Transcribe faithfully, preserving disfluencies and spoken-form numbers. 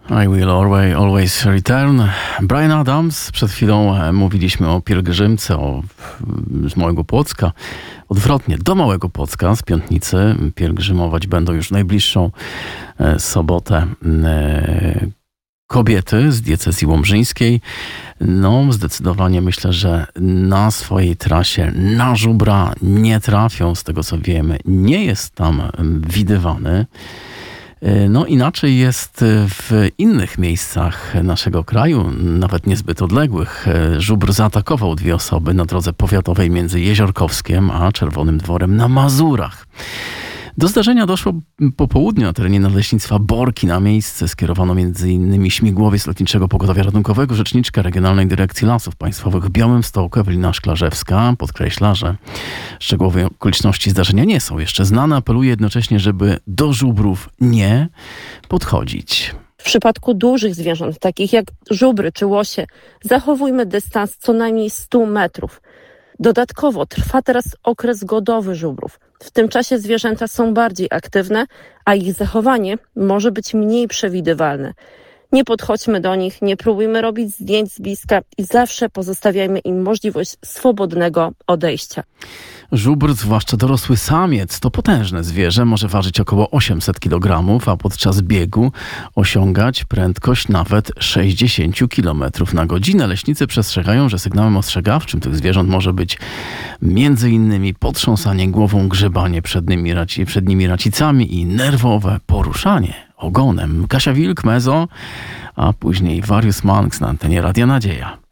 I will always, always return. Bryan Adams. Przed chwilą mówiliśmy o pielgrzymce o, z Małego Płocka. Odwrotnie, do Małego Płocka z Piątnicy pielgrzymować będą już w najbliższą e, sobotę e, kobiety z diecezji łomżyńskiej. No, zdecydowanie myślę, że na swojej trasie na żubra nie trafią, z tego co wiemy. Nie jest tam widywany. No inaczej jest w innych miejscach naszego kraju, nawet niezbyt odległych. Żubr zaatakował dwie osoby na drodze powiatowej między Jeziorkowskiem a Czerwonym Dworem na Mazurach. Do zdarzenia doszło po południu na terenie Nadleśnictwa Borki. Na miejsce skierowano między innymi śmigłowiec Lotniczego Pogotowia Ratunkowego. Rzeczniczka Regionalnej Dyrekcji Lasów Państwowych w Białymstoku Ewelina Szklarzewska podkreśla, że szczegółowe okoliczności zdarzenia nie są jeszcze znane. Apeluje jednocześnie, żeby do żubrów nie podchodzić. W przypadku dużych zwierząt, takich jak żubry czy łosie, zachowujmy dystans co najmniej stu metrów. Dodatkowo trwa teraz okres godowy żubrów. W tym czasie zwierzęta są bardziej aktywne, a ich zachowanie może być mniej przewidywalne. Nie podchodźmy do nich, nie próbujmy robić zdjęć z bliska i zawsze pozostawiajmy im możliwość swobodnego odejścia. Żubr, zwłaszcza dorosły samiec, to potężne zwierzę, może ważyć około osiemset kilogramów, a podczas biegu osiągać prędkość nawet sześćdziesiąt kilometrów na godzinę. Leśnicy przestrzegają, że sygnałem ostrzegawczym tych zwierząt może być między innymi potrząsanie głową, grzebanie przed nimi, raci, przed nimi racicami i nerwowe poruszanie ogonem. Kasia Wilk, Mezo, a później Warius Manx na antenie Radia Nadzieja.